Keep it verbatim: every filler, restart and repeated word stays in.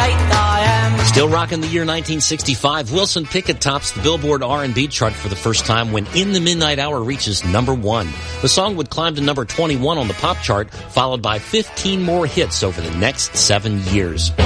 Still rocking the year nineteen sixty-five, Wilson Pickett tops the Billboard R and B chart for the first time when In the Midnight Hour reaches number one. The song would climb to number twenty-one on the pop chart, followed by fifteen more hits over the next seven years.